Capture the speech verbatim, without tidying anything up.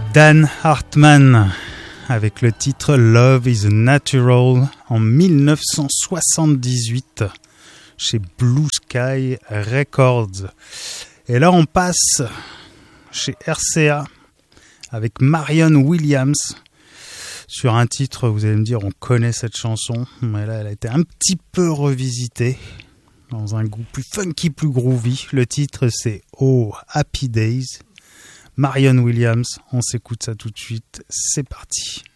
Dan Hartman avec le titre Love is Natural en dix-neuf cent soixante-dix-huit chez Blue Sky Records. Et là on passe chez R C A avec Marion Williams sur un titre, vous allez me dire on connaît cette chanson, mais là elle a été un petit peu revisitée dans un goût plus funky, plus groovy. Le titre c'est Oh Happy Days. Marion Williams, on s'écoute ça tout de suite, c'est parti.